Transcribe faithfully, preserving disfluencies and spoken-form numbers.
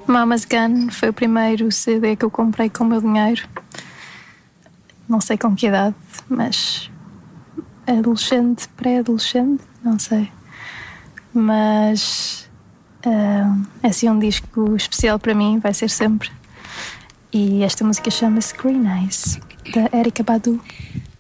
Mama's Gun foi o primeiro C D que eu comprei com o meu dinheiro. Não sei com que idade, mas adolescente, pré-adolescente, não sei. Mas uh, é assim um disco especial para mim, vai ser sempre. E esta música chama-se Green Eyes, da Erykah Badu.